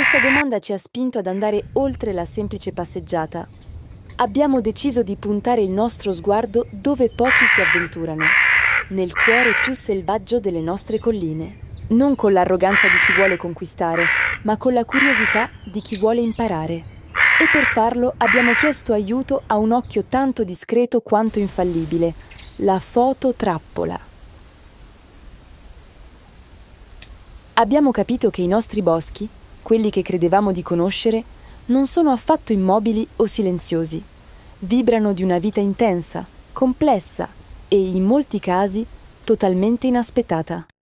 Questa domanda ci ha spinto ad andare oltre la semplice passeggiata. Abbiamo deciso di puntare il nostro sguardo dove pochi si avventurano, nel cuore più selvaggio delle nostre colline. Non con l'arroganza di chi vuole conquistare, ma con la curiosità di chi vuole imparare. E per farlo abbiamo chiesto aiuto a un occhio tanto discreto quanto infallibile, la fototrappola. Abbiamo capito che i nostri boschi, quelli che credevamo di conoscere, non sono affatto immobili o silenziosi. Vibrano di una vita intensa, complessa e, in molti casi, totalmente inaspettata.